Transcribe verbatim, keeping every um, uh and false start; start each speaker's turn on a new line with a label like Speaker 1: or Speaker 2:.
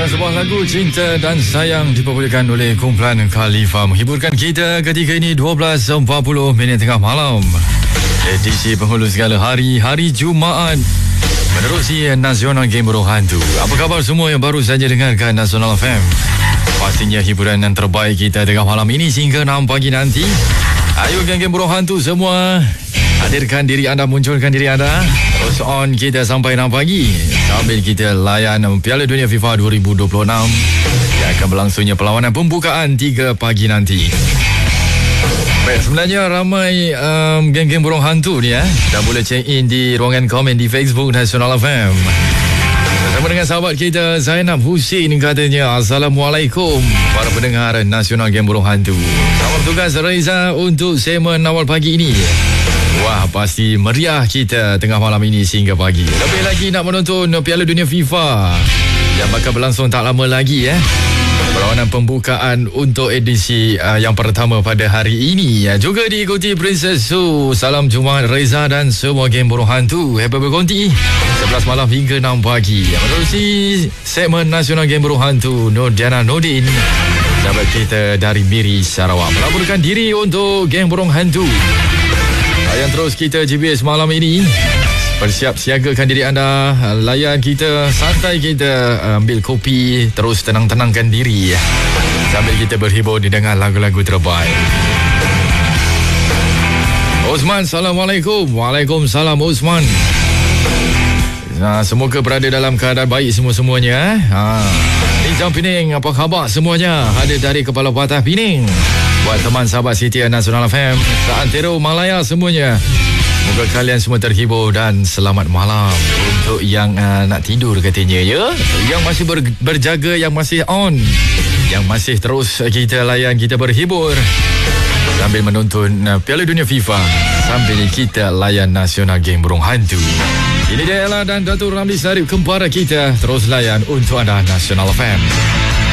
Speaker 1: sebuah lagu cinta dan sayang diperbolehkan oleh kumpulan Khalifa menghiburkan kita ketika ini dua belas empat puluh minit tengah malam. Edisi penghulu segala hari, hari Jumaat menerusi Nasional Game Burung Hantu. Apa khabar semua yang baru saja dengarkan Nasional F M? Pastinya hiburan yang terbaik kita tengah malam ini sehingga enam pagi nanti. Ayo geng-geng Burung Hantu semua, hadirkan diri anda, munculkan diri anda. Terus on kita sampai enam pagi sambil kita layan Piala Dunia FIFA dua ribu dua puluh enam yang akan berlangsungnya perlawanan pembukaan tiga pagi nanti. Baik, sebenarnya ramai um, geng-geng Burung Hantu ni ya. Dah boleh check in di ruangan komen di Facebook Nasional F M. Bersama dengan sahabat kita Zainab Husin katanya, Assalamualaikum para pendengar Nasional Game Burung Hantu. Selamat tugas Reza untuk segmen awal pagi ini. Wah, pasti meriah kita tengah malam ini sehingga pagi. Lebih lagi nak menonton Piala Dunia FIFA yang bakal berlangsung tak lama lagi ya. Perlawanan pembukaan untuk edisi uh, yang pertama pada hari ini ya. Juga diikuti Princess Su. Salam Jumaat Reza dan semua geng Burung Hantu. Happy berkonti sebelas malam hingga enam pagi. Menerusi segmen Nasional Game Burung Hantu, Nur Diana Nordin, sahabat kita dari Miri Sarawak, melaporkan diri untuk geng Burung Hantu. Layan terus kita G B S malam ini. Bersiap siagakan diri anda. Layan kita, santai kita, ambil kopi, terus tenang-tenangkan diri sambil kita berhibur dengan lagu-lagu terbaik. Osman, Assalamualaikum. Waalaikumsalam Osman. Nah, semoga berada dalam keadaan baik semua-semuanya. Ha. Di Jam Pening, apa khabar semuanya? Hadir dari Kepala Patah Pening. Buat teman sahabat Setia Nasional F M, seantero Malaya semuanya, semoga kalian semua terhibur dan selamat malam. Untuk yang uh, nak tidur katanya ya, yang masih ber, berjaga, yang masih on, yang masih terus kita layan, kita berhibur sambil menonton uh, Piala Dunia FIFA, sambil kita layan Nasional Game Burung Hantu. Ini dia Ella dan Datuk Ramli Sarip, kempara kita. Terus layan untuk anda Nasional F M.